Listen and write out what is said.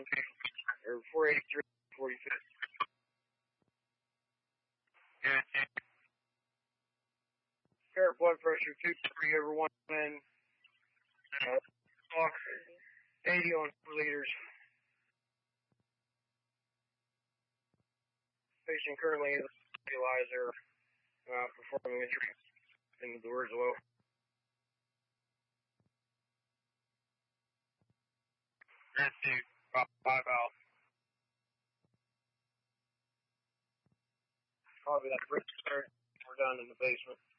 or 483, 45th. Current blood pressure 2-3 over 110. 80 on 4 liters. Patient currently is a stabilizer, performing a treatment in the door as well. That's 5 out. Probably that bridge start. We're down in the basement.